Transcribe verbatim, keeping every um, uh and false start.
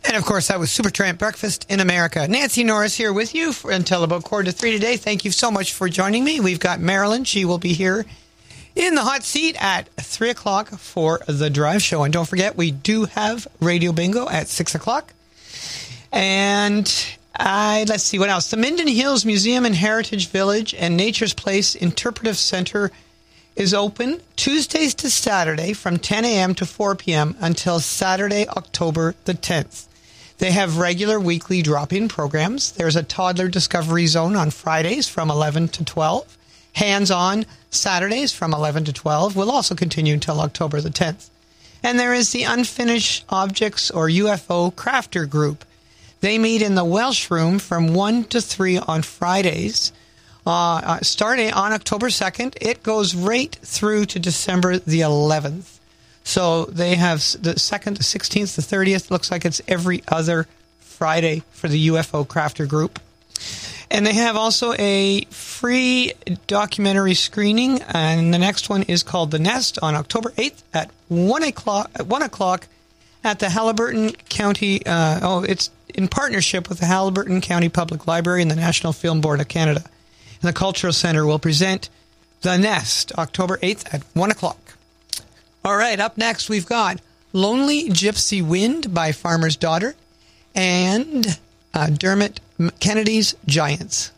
And, of course, that was Supertramp Breakfast in America. Nancy Norris here with you for, until about quarter to three today. Thank you so much for joining me. We've got Marilyn. She will be here in the hot seat at three o'clock for the Drive Show. And don't forget, we do have Radio Bingo at six o'clock. And I, let's see what else. The Minden Hills Museum and Heritage Village and Nature's Place Interpretive Center is open Tuesdays to Saturday from ten a.m. to four p.m. until Saturday, October the tenth. They have regular weekly drop-in programs. There's a toddler discovery zone on Fridays from eleven to twelve. Hands-on Saturdays from eleven to twelve will also continue until October the tenth. And there is the Unfinished Objects or U F O Crafter Group. They meet in the Welsh Room from one to three on Fridays. Uh, starting on October second, it goes right through to December the eleventh. So they have the second, the sixteenth, the thirtieth. Looks like it's every other Friday for the U F O Crafter Group. And they have also a free documentary screening, and the next one is called The Nest on October eighth at one o'clock, at one o'clock at the Haliburton County. Uh, oh, it's in partnership with the Haliburton County Public Library and the National Film Board of Canada. And the Cultural Centre will present The Nest October eighth at one o'clock. All right, up next we've got Lonely Gypsy Wind by Farmer's Daughter and uh, Dermot Kennedy's Giants.